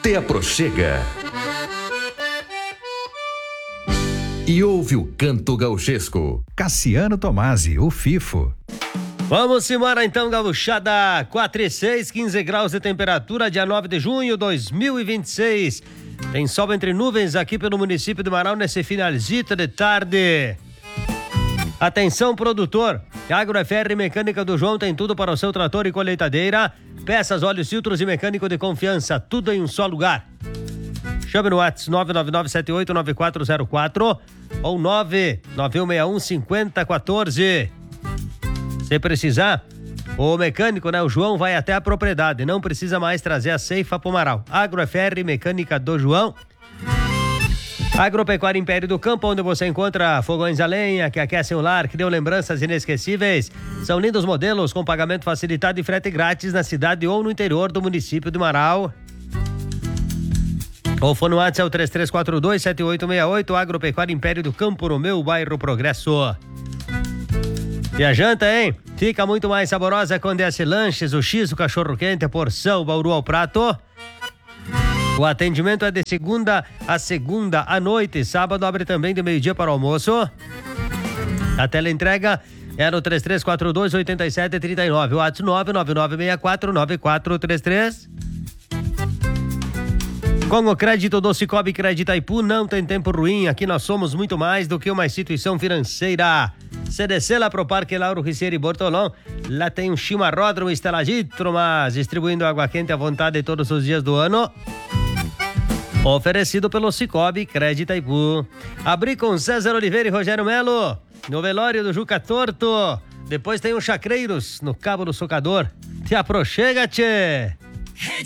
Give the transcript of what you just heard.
te aproxega. E ouve o canto gauchesco. Cassiano Tomasi, o Fifo. Vamos embora então, gauchada. 4 e 6, 15 graus de temperatura, dia 9 de junho de 2026. Tem sol entre nuvens aqui pelo município de Marau nesse finalzito de tarde. Atenção, produtor. AgroFR Mecânica do João tem tudo para o seu trator e colheitadeira. Peças, óleos, filtros e mecânico de confiança. Tudo em um só lugar. Chame no WhatsApp 999789404 ou 991615014. Se precisar, o mecânico, o João, vai até a propriedade. Não precisa mais trazer a ceifa pro Marau. AgroFR Mecânica do João. Agropecuária Império do Campo, onde você encontra fogões a lenha que aquecem o lar, criam lembranças inesquecíveis. São lindos modelos com pagamento facilitado e frete grátis na cidade ou no interior do município de Marau. O fone WhatsApp é o 3342-7868, Agropecuária Império do Campo, no meu bairro Progresso. E a janta, hein? Fica muito mais saborosa com DS Lanches, o X, o cachorro-quente, a porção, Bauru ao prato. O atendimento é de segunda a segunda à noite. Sábado abre também de meio-dia para o almoço. A teleentrega é no 3342-8739. O WhatsApp 999649433. Com o crédito do Cicobi Crédito Itaipu, não tem tempo ruim. Aqui nós somos muito mais do que uma instituição financeira. CDC lá pro Parque Lauro Ricieri Bortolão. Lá tem um chimarródromo, estalagitro, mas distribuindo água quente à vontade todos os dias do ano. Oferecido pelo Cicobi Crédito Itaipu. Abri com César Oliveira e Rogério Melo. No velório do Juca Torto. Depois tem o Chacreiros no Cabo do Socador. Te aproxega, tchê!